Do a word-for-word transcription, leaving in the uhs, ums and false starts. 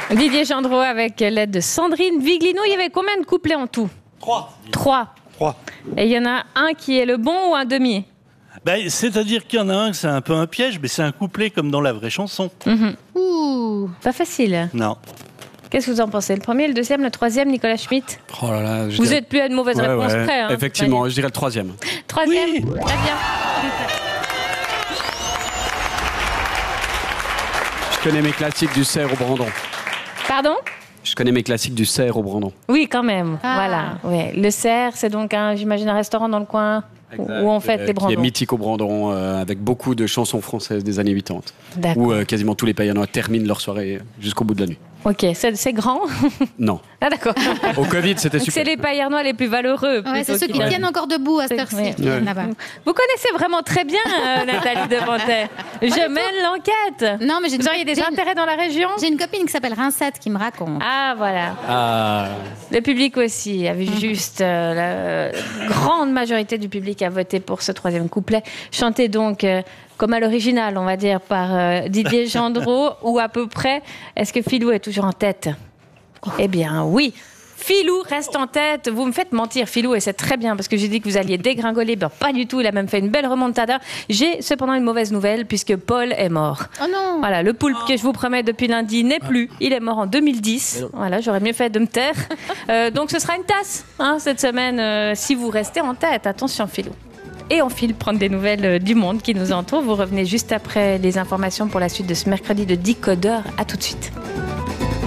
Didier Gendreau avec l'aide de Sandrine Viglino. Il y avait combien de couplets en tout? Trois. Trois. Trois. Et il y en a un qui est le bon ou un demi? Ben, c'est-à-dire qu'il y en a un, c'est un peu un piège, mais c'est un couplet comme dans la vraie chanson. Mmh. Ouh, pas facile. Non. Qu'est-ce que vous en pensez? Le premier, le deuxième, le troisième, Nicolas Schmitt? Oh là là, je Vous dirais... êtes plus à une mauvaise ouais, réponse ouais. près. Hein, Effectivement, je dirais le troisième. Troisième, oui. Très bien. Je connais mes classiques du cerf au Brandon. Pardon? Je connais mes classiques du cerf au Brandon. Oui, quand même. Ah. Voilà. Ouais. Le cerf, c'est donc, un, j'imagine, un restaurant dans le coin Exact. où on fête euh, les Brandons. Qui est mythique au Brandon, euh, avec beaucoup de chansons françaises des années quatre-vingt-dix. D'accord. Où euh, quasiment tous les Payanois terminent leur soirée jusqu'au bout de la nuit. Ok, c'est, c'est grand? Non. Ah d'accord. Au Covid, c'était Donc super. c'est les Payernois les plus valeureux. Ouais, c'est plutôt ceux qui viennent. tiennent encore debout à cette heure-ci, Ouais. qui viennent là-bas. Vous connaissez vraiment très bien euh, Nathalie Devantais. Je mène l'enquête. Non, mais j'ai Vous une- auriez des j'ai- intérêts dans la région? J'ai une copine qui s'appelle Rincette qui me raconte. Ah voilà. Ah, Le public aussi avait juste euh, la grande majorité du public a voté pour ce troisième couplet, chanté donc euh, comme à l'original, on va dire, par euh, Didier Gendreau, ou à peu près. Est-ce que Philou est toujours en tête? Eh bien oui. Philou reste en tête. Vous me faites mentir, Philou, et c'est très bien parce que j'ai dit que vous alliez dégringoler. Ben, pas du tout. Il a même fait une belle remontada. J'ai cependant une mauvaise nouvelle puisque Paul est mort. Oh non. Voilà, le poulpe que je vous promets depuis lundi n'est plus. Il est mort en deux mille dix. Voilà, j'aurais mieux fait de me taire. Euh, donc ce sera une tasse hein, cette semaine euh, si vous restez en tête. Attention, Philou. Et on file prendre des nouvelles euh, du monde qui nous entoure. Vous revenez juste après les informations pour la suite de ce mercredi de Décodeur. À tout de suite.